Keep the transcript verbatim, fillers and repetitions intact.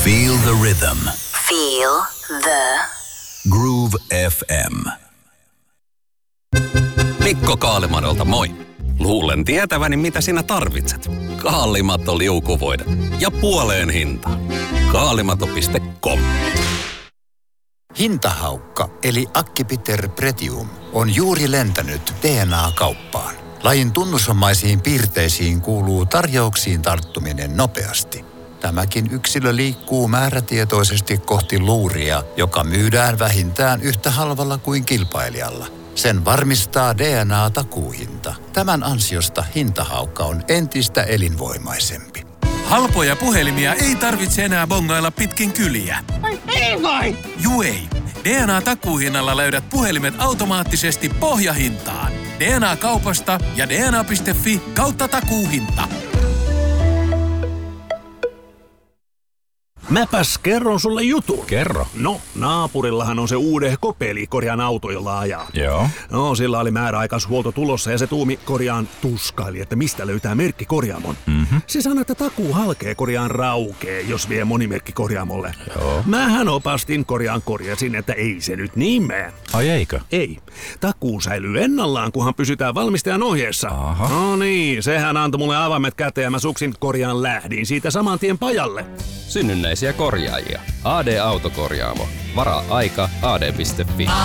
Feel the rhythm. Feel the Groove F M. Mikko Kaalimadolta moi. Luulen tietäväni mitä sinä tarvitset. Kaalimato liukuvoide ja puoleen hintaan. Kaalimato piste com. Hintahaukka eli Acipiter pretium on juuri lentänyt D N A-kauppaan. Lajin tunnusomaisiin piirteisiin kuuluu tarjouksiin tarttuminen nopeasti. Tämäkin yksilö liikkuu määrätietoisesti kohti luuria, joka myydään vähintään yhtä halvalla kuin kilpailijalla. Sen varmistaa D N A-takuuhinta. Tämän ansiosta hintahaukka on entistä elinvoimaisempi. Halpoja puhelimia ei tarvitse enää bongailla pitkin kyliä. Ai ei vai? Juu ei. D N A-takuuhinnalla löydät puhelimet automaattisesti pohjahintaan. D N A-kaupasta ja D N A piste fi kautta takuuhinta. Mäpäs kerron sulle jutun. Kerro. No, naapurillahan on se uudehko peli korjaan auto, jolla ajaa. Joo. No, sillä oli määräaikaishuolto tulossa ja se tuumi korjaan tuskaili, että mistä löytää merkki korjaamon. Mm-hmm. Se sanoi, että takuu halkee korjaan raukee, jos vie monimerkki korjaamolle. Joo. Mähän opastin korjaan korjasin, että ei se nyt niin mene. Ai eikö? Ei. Takuu säilyy ennallaan, kunhan pysytään valmistajan ohjeessa. Aha. No niin, sehän antoi mulle avaimet käteen ja mä suksin korjaan lähdin siitä saman tien pajalle. Synnynnäisiä korjaajia. A D Autokorjaamo. Varaa aika A D piste fi.